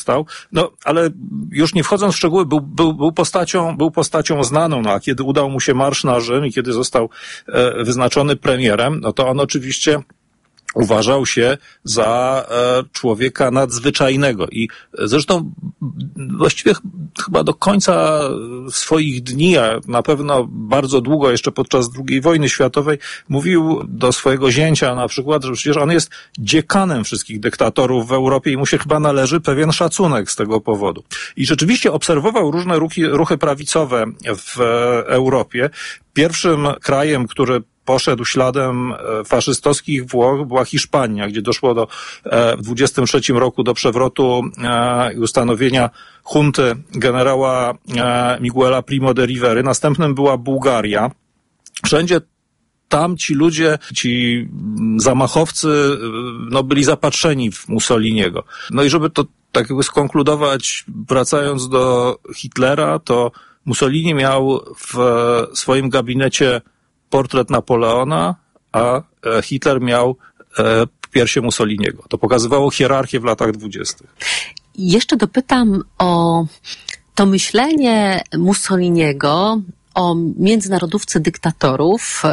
No, ale już nie wchodząc w szczegóły, był postacią znaną, no a kiedy udał mu się marsz na Rzym i kiedy został wyznaczony premierem, no to on oczywiście uważał się za człowieka nadzwyczajnego i zresztą właściwie chyba do końca swoich dni, a na pewno bardzo długo jeszcze podczas II wojny światowej mówił do swojego zięcia na przykład, że przecież on jest dziekanem wszystkich dyktatorów w Europie i mu się chyba należy pewien szacunek z tego powodu. I rzeczywiście obserwował różne ruchy prawicowe w Europie. Pierwszym krajem, który poszedł śladem faszystowskich Włoch, była Hiszpania, gdzie doszło w 23 roku do przewrotu i ustanowienia junty generała Miguela Primo de Rivery. Następnym była Bułgaria. Wszędzie tam ci ludzie, ci zamachowcy, no, byli zapatrzeni w Mussoliniego. No i żeby to tak jakby skonkludować, wracając do Hitlera, to Mussolini miał w swoim gabinecie portret Napoleona, a Hitler miał piersie Mussoliniego. To pokazywało hierarchię w latach 20. Jeszcze dopytam o to myślenie Mussoliniego o międzynarodówce dyktatorów,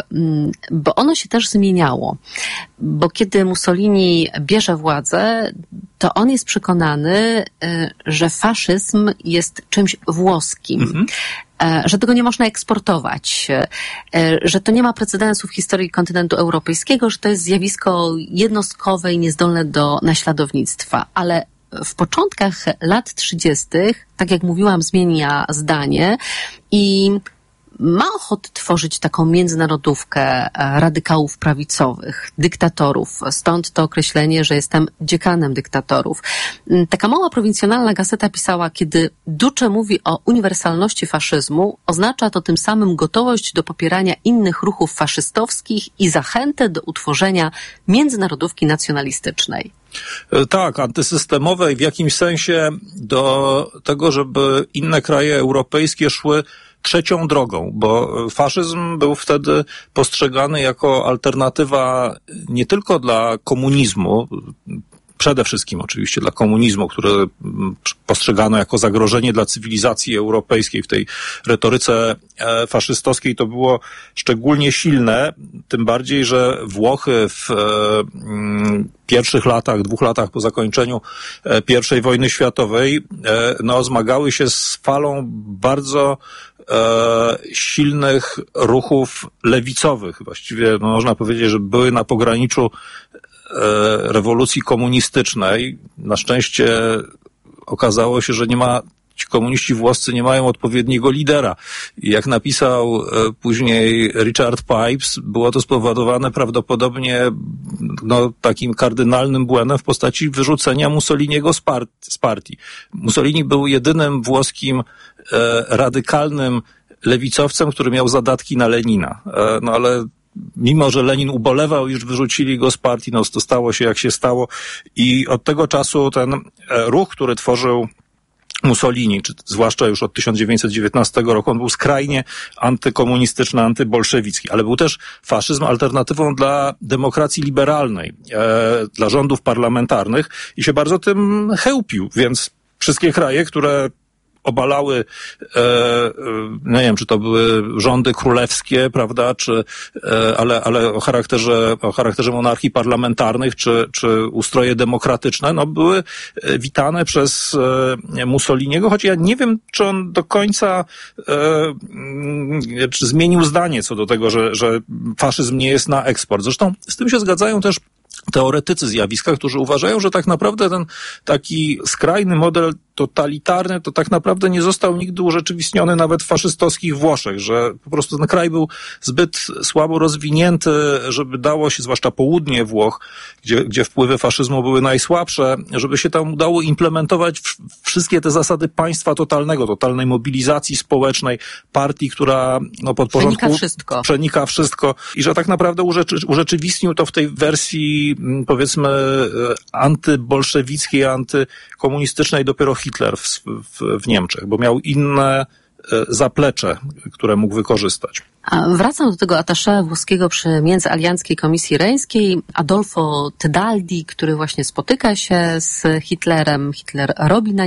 bo ono się też zmieniało. Bo kiedy Mussolini bierze władzę, to on jest przekonany, że faszyzm jest czymś włoskim. Że tego nie można eksportować, że to nie ma precedensu w historii kontynentu europejskiego, że to jest zjawisko jednostkowe i niezdolne do naśladownictwa. Ale w początkach lat 30., tak jak mówiłam, zmienia zdanie i ma ochotę tworzyć taką międzynarodówkę radykałów prawicowych, dyktatorów. Stąd to określenie, że jestem dziekanem dyktatorów. Taka mała prowincjonalna gazeta pisała, kiedy Duce mówi o uniwersalności faszyzmu, oznacza to tym samym gotowość do popierania innych ruchów faszystowskich i zachętę do utworzenia międzynarodówki nacjonalistycznej. Tak, antysystemowej w jakimś sensie do tego, żeby inne kraje europejskie szły trzecią drogą, bo faszyzm był wtedy postrzegany jako alternatywa nie tylko dla komunizmu, przede wszystkim oczywiście dla komunizmu, który postrzegano jako zagrożenie dla cywilizacji europejskiej. W tej retoryce faszystowskiej to było szczególnie silne, tym bardziej, że Włochy w pierwszych latach, 2 latach po zakończeniu I wojny światowej, no, zmagały się z falą bardzo silnych ruchów lewicowych. Właściwie no, można powiedzieć, że były na pograniczu rewolucji komunistycznej. Na szczęście okazało się, że ci komuniści włoscy nie mają odpowiedniego lidera. I jak napisał później Richard Pipes, było to spowodowane prawdopodobnie takim kardynalnym błędem w postaci wyrzucenia Mussoliniego z partii. Mussolini był jedynym włoskim radykalnym lewicowcem, który miał zadatki na Lenina. No ale mimo że Lenin ubolewał, już wyrzucili go z partii, no to stało się jak się stało i od tego czasu ten ruch, który tworzył Mussolini, czy zwłaszcza już od 1919 roku, on był skrajnie antykomunistyczny, antybolszewicki, ale był też faszyzm alternatywą dla demokracji liberalnej, dla rządów parlamentarnych i się bardzo tym chełpił, więc wszystkie kraje, które obalały, nie wiem, czy to były rządy królewskie, prawda, czy, ale o charakterze monarchii parlamentarnych, czy ustroje demokratyczne, no, były witane przez Mussoliniego, choć ja nie wiem, czy on do końca czy zmienił zdanie co do tego, że faszyzm nie jest na eksport. Zresztą z tym się zgadzają też teoretycy zjawiska, którzy uważają, że tak naprawdę ten taki skrajny model totalitarny to tak naprawdę nie został nigdy urzeczywistniony nawet w faszystowskich Włoszech, że po prostu ten kraj był zbyt słabo rozwinięty, żeby dało się, zwłaszcza południe Włoch, gdzie wpływy faszyzmu były najsłabsze, żeby się tam udało implementować wszystkie te zasady państwa totalnego, totalnej mobilizacji społecznej, partii, która no, przenika wszystko i że tak naprawdę urzeczywistnił to w tej wersji, powiedzmy, antybolszewickiej, antykomunistycznej dopiero Hitler w Niemczech, bo miał inne zaplecze, które mógł wykorzystać. A wracam do tego attaché włoskiego przy Międzyalianckiej Komisji Reńskiej, Adolfo Tedaldi, który właśnie spotyka się z Hitlerem. Hitler robi na